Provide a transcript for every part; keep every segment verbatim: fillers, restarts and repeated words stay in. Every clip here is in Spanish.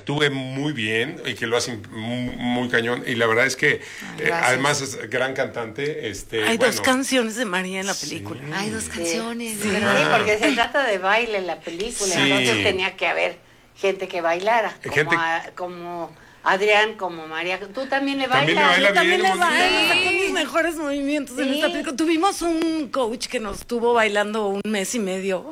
actúe muy bien y que lo hace muy, muy cañón. Y la verdad es que eh, además es gran cantante. Este, Hay bueno, dos canciones de María en la película. Sí. Hay dos canciones. Sí, Sí, sí, porque se trata de baile en la película, Sí. entonces tenía que haber gente que bailara, como, Gente- a- como Adrián, como María. Tú también le bailas. También le baila Yo también bien, le bonito. bailo, saqué mis mejores movimientos en Sí. esta película. Tuvimos un coach que nos estuvo bailando un mes y medio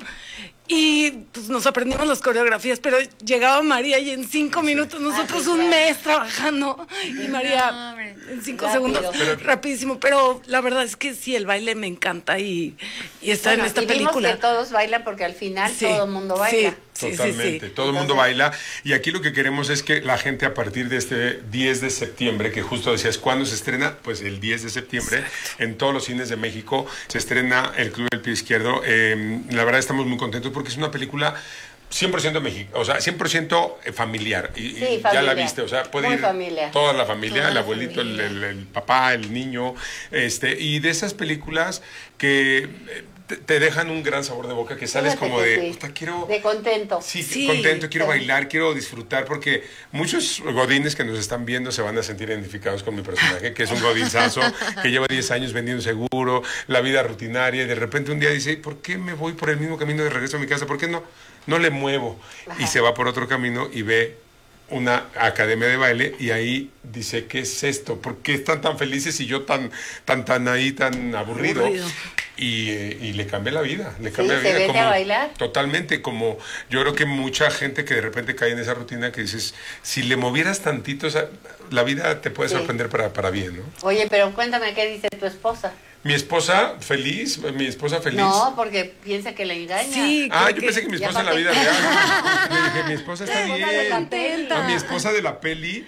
y pues nos aprendimos las coreografías, pero llegaba María y en cinco minutos, nosotros Ah, sí, un claro. mes trabajando y María No, hombre. en cinco Rápido. segundos, Pero- rapidísimo. Pero la verdad es que sí, el baile me encanta y, y está Bueno, en esta y vimos película. que todos bailan porque al final Sí, todo el mundo baila. Sí, sí, Totalmente, sí. todo el mundo baila y aquí lo que queremos es que la gente a partir de este diez de septiembre, que justo decías, ¿cuándo se estrena? Pues el diez de septiembre en todos los cines de México se estrena El Club del Pie Izquierdo. Eh, la verdad estamos muy contentos porque es una película cien por ciento mexicana, o sea, cien por ciento familiar. Y, y Sí, ya la familiar. viste, o sea, puede Muy ir familiar. toda la familia, Toda el la abuelito, el, familia. el- el papá, el niño, este, y de esas películas que eh, te, te dejan un gran sabor de boca, que sales Fíjate como que de, sí. "Puta, quiero... De contento. Sí, Sí, contento, quiero sí. bailar, quiero disfrutar, porque muchos godines que nos están viendo se van a sentir identificados con mi personaje, que es un godinzazo, que lleva diez años vendiendo seguro, la vida rutinaria, y de repente un día dice, ¿por qué me voy por el mismo camino de regreso a mi casa? ¿Por qué no? No le muevo. Ajá. Y se va por otro camino y ve una academia de baile y ahí dice, ¿qué es esto? ¿Por qué están tan felices y yo tan, tan, tan ahí, tan aburrido? Aburrido. Y, eh, y le cambia la vida, le Sí, cambia la se vida. vete a bailar. Totalmente, como yo creo que mucha gente que de repente cae en esa rutina que dices, si le movieras tantito, o sea, la vida te puede Sí. sorprender para, para bien, ¿no? Oye, pero cuéntame qué dice tu esposa. Mi esposa feliz, mi esposa feliz. No, porque piensa que le engaña. Sí, Ah, creo yo pensé que mi ya esposa en la pa' vida qué. real. Le dije, mi esposa está La esposa de la bien. peli. A mi esposa de la peli,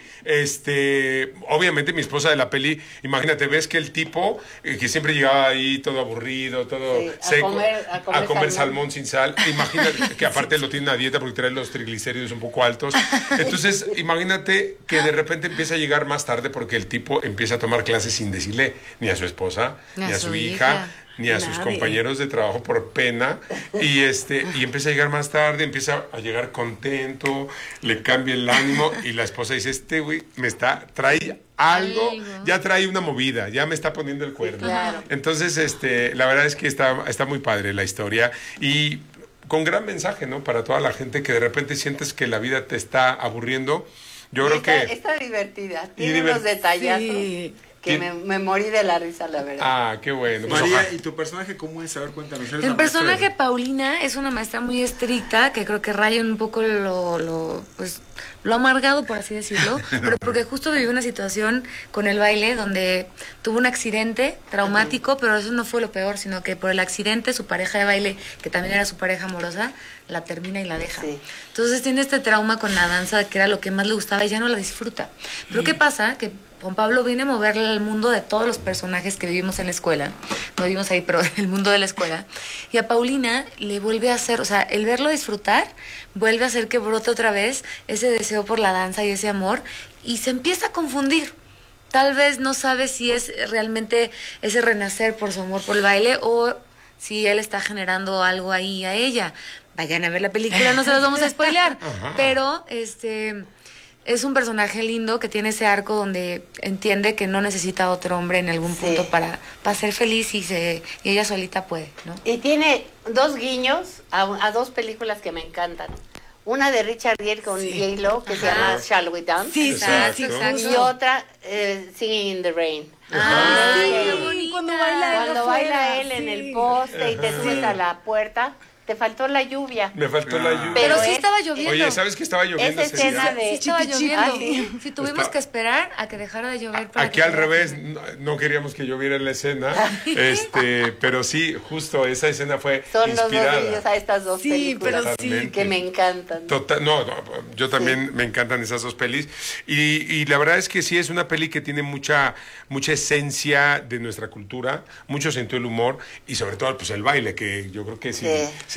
este, obviamente mi esposa de la peli, imagínate, ves que el tipo, eh, que siempre llegaba ahí todo aburrido, todo Sí, a seco, comer- a comer salmón. salmón. sin sal, imagínate que aparte lo tiene a dieta porque trae los triglicéridos un poco altos, entonces imagínate que de repente empieza a llegar más tarde porque el tipo empieza a tomar clases sin decirle ni a su esposa, ni a, su hija, ni a sus Nadie. compañeros de trabajo por pena y este y empieza a llegar más tarde, empieza a llegar contento, le cambia el ánimo y la esposa dice, este güey me está trae algo, Algo. ya trae una movida, ya me está poniendo el cuerno. claro. Entonces, este, la verdad es que está está muy padre la historia y con gran mensaje, ¿no? Para toda la gente que de repente sientes que la vida te está aburriendo. Yo Y creo está, que está divertida. Y Tiene divert- unos detallazos Sí. que Tien- me, me morí de la risa, la verdad. ah, qué bueno. Pues, María, ojalá- ¿y tu personaje cómo es? A ver, cuéntanos. ¿Eres El la maestra personaje de- Paulina es una maestra muy estricta, que creo que raya un poco lo, lo, pues, lo amargado, por así decirlo, pero porque justo vivió una situación con el baile donde tuvo un accidente traumático, pero eso no fue lo peor, sino que por el accidente su pareja de baile, que también era su pareja amorosa, la termina y la deja. Sí. Entonces tiene este trauma con la danza, que era lo que más le gustaba y ya no la disfruta. Pero ¿qué pasa? Que Juan Pablo viene a moverle al mundo de todos los personajes que vivimos en la escuela, no vivimos ahí, pero en el mundo de la escuela, y a Paulina le vuelve a hacer, o sea, el verlo disfrutar, vuelve a hacer que brote otra vez ese deseo por la danza y ese amor, y se empieza a confundir. Tal vez no sabe si es realmente ese renacer por su amor por el baile o si él está generando algo ahí a ella. Vayan a ver la película, no se los vamos a spoilear, pero este... es un personaje lindo que tiene ese arco donde entiende que no necesita otro hombre en algún Sí. punto para, para ser feliz y, se, y ella solita puede, ¿no? Y tiene dos guiños a, a dos películas que me encantan. Una de Richard Gere con Sí. J-Lo, que se Ajá. llama Shall We Dance. Sí, Exacto. sí, Y exacto. otra, eh, Singing in the Rain. Ay, Sí. qué bonita. Cuando baila él Cuando afuera, baila él en sí. el poste y te subes a la puerta, te faltó la lluvia. me faltó la lluvia. Pero, Pero sí es- estaba lloviendo. Oye, ¿sabes que estaba lloviendo Esa ese escena día? de... Sí, estaba Chipi, chipi. lloviendo. Ah, sí. Sí, tuvimos Está- que esperar a que dejara de llover. para Aquí que al fuera revés, fácil. no, no queríamos que lloviera en la escena, este, pero sí, justo esa escena fue Son los dos inspirada. guiños a estas dos Sí, películas pero sí. Totalmente. que me encantan. Total, no, no, yo también me encantan esas dos pelis y, y la verdad es que sí es una peli que tiene mucha mucha esencia de nuestra cultura, mucho sentido del humor y sobre todo pues el baile que yo creo que si Sí. se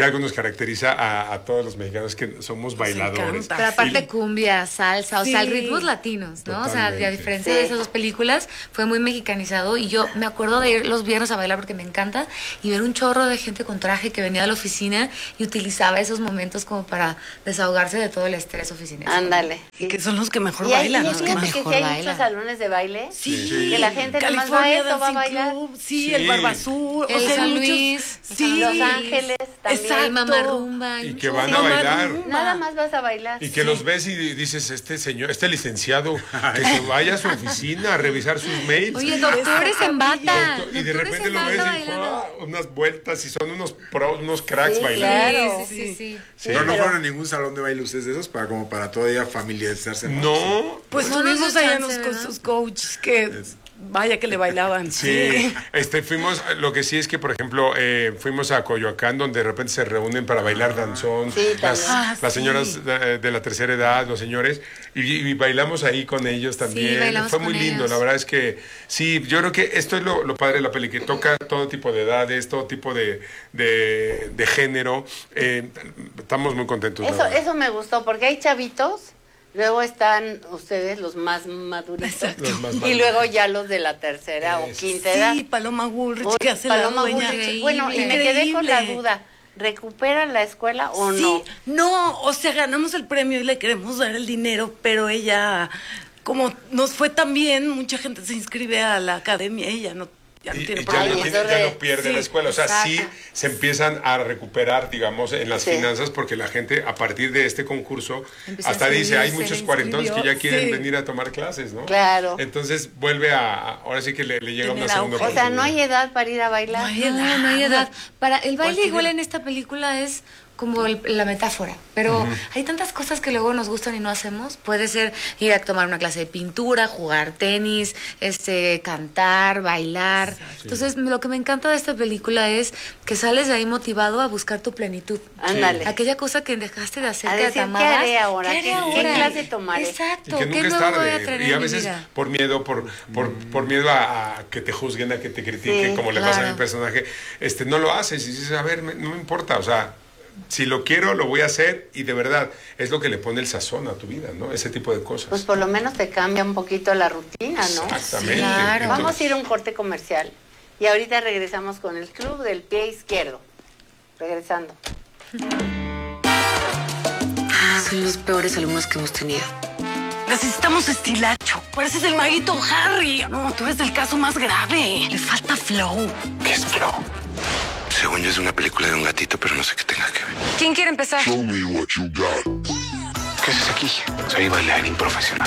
si algo nos caracteriza a, a todos los mexicanos que somos bailadores. encanta. Pero aparte Y- cumbia, salsa, o sea, Sí. ritmos latinos, ¿no? O sea, Totalmente. y a diferencia Sí. de esas dos películas, fue muy mexicanizado y yo me acuerdo de ir los viernes a bailar porque me encanta y ver un chorro de gente con traje que venía a la oficina y utilizaba esos momentos como para desahogarse de todo el estrés oficinero. Ándale. Y que son los que mejor Y hay, bailan. y los que fíjate mejor- que mejor sí hay bailan. muchos salones de baile. Sí, Que la gente nomás va a California eso, va a Dancing bailar. Club, sí, Sí. el Barba Azul, El o sea, San muchos- Luis, sí, Los Ángeles también. Exacto. El mamarrumba. hay Y un que chorro. van a Sí, bailar. Mamarumba. Nada más vas a bailar. Y que los ves y dices, este señor, este licenciado, que se vaya a su oficina a revisar sus mails. Oye, doctores en bata. Doctor- y de doctores repente en lo ves bata y bailando. ¡guau! Unas vueltas y son unos pros, unos cracks Sí, bailando. claro. Sí, sí, sí, sí. Sí. Pero no pero- fueron a ningún salón de baile ustedes de esos para como para todavía familiarizarse más. No, Pues No nos tuvimos dio allá chance, unos con ¿verdad? sus coaches que vaya que le bailaban. sí, este, fuimos, lo que sí es que, por ejemplo, eh, fuimos a Coyoacán, donde de repente se reúnen para bailar danzón, Sí, las, también. Ah, las sí. señoras de, de la tercera edad, los señores, y, y bailamos ahí con ellos también. bailamos Fue con muy lindo, ellos. la verdad es que sí, yo creo que esto es lo, lo padre de la peli, que toca todo tipo de edades, todo tipo de, de, de género. Eh, estamos muy contentos. la Eso, verdad. eso me gustó, porque hay chavitos, luego están ustedes los más maduritos, Los más y maduros. luego ya los de la tercera o Es- quinta edad. Sí, Paloma Woolrich, Uy, que hace Paloma la dueña. Bullrich. Bueno, y me quedé con la Increíble. duda, ¿recupera la escuela o Sí, no? no, o sea, ganamos el premio y le queremos dar el dinero, pero ella, como nos fue tan bien, mucha gente se inscribe a la academia, ella no, ya no Y- tiene y ya, problema. no Ay, tiene- eso ya de- no pierde sí, la escuela. O sea, sí exacto. se empiezan a recuperar, digamos, en las Sí. finanzas, porque la gente, a partir de este concurso, Empieza a hasta dice, hay inscribirse, muchos cuarentones que ya inscribió, quieren sí. venir a tomar clases, ¿no? Claro. Entonces vuelve a, a- ahora sí que le, le llega una Tener segunda auge. O sea, no hay oportunidad. edad para ir a bailar. No hay No, edad. no hay edad. Para el baile Cualquier- igual en esta película es como el- la metáfora, pero hay tantas cosas que luego nos gustan y no hacemos. Puede ser ir a tomar una clase de pintura, jugar tenis, este, cantar, bailar. Entonces, lo que me encanta de esta película es que sales de ahí motivado a buscar tu plenitud. Ándale. Aquella cosa que dejaste de hacer, A que te decir, ¿qué amabas, haré ahora? ¿Qué haré ¿Qué- ahora? qué clase tomaré? Y Exacto. que ¿Qué nunca es nuevo voy a tarde. traer Y en a mi veces vida? por miedo, por, por, por miedo a, a que te juzguen, a que te critiquen, Sí, como le pasa a mi claro. personaje, este, no lo haces. Y dices, a ver, me- no me importa. O sea, si lo quiero, lo voy a hacer. Y de verdad, es lo que le pone el sazón a tu vida, ¿no? Ese tipo de cosas. Pues por lo menos te cambia un poquito la rutina, ¿no? Exactamente. Claro. Entonces- Vamos a ir a un corte comercial y ahorita regresamos con el Club del Pie Izquierdo. Regresando. Son los peores alumnos que hemos tenido. Necesitamos estilacho. Pareces el maguito Harry. No, tú eres el caso más grave. Le falta flow. ¿Qué es Flow? Según yo es una película de un gatito, pero no sé qué tenga que ver. ¿Quién quiere empezar? ¿Qué haces aquí? Soy bailarín profesional.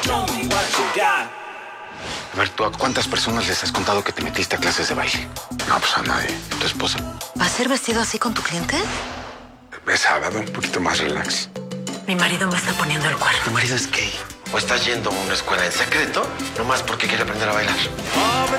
A ver, ¿tú a cuántas personas les has contado que te metiste a clases de baile? No, pues a nadie. ¿Tu esposa? ¿Vas a ir vestido así con tu cliente? Es sábado, un poquito más relax. Mi marido me está poniendo el cuerno. ¿Tu marido es gay? ¿O estás yendo a una escuela en secreto? Nomás porque quiere aprender a bailar.